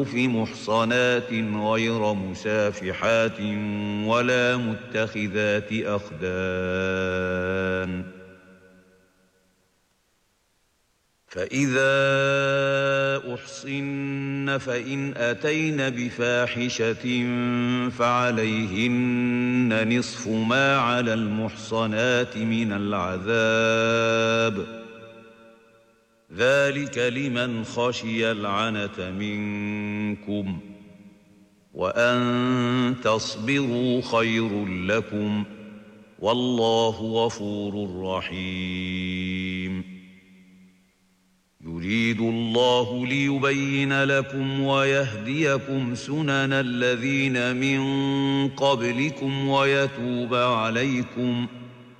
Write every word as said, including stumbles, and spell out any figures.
في محصنات غير مسافحات ولا متخذات أخدان فإذا أحصن فإن أتين بفاحشة فعليهن نصف ما على المحصنات من العذاب ذلك لمن خشي العنة منكم وأن تصبروا خير لكم والله غفور رحيم يريد الله ليبين لكم ويهديكم سنن الذين من قبلكم ويتوب عليكم